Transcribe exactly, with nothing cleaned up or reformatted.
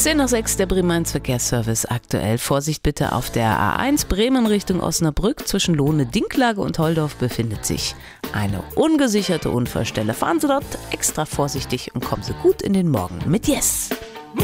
zehn nach sechs, der Bremen eins Verkehrsservice aktuell. Vorsicht bitte auf der A eins Bremen Richtung Osnabrück. Zwischen Lohne, Dinklage und Holdorf befindet sich eine ungesicherte Unfallstelle. Fahren Sie dort extra vorsichtig und kommen Sie gut in den Morgen mit Yes!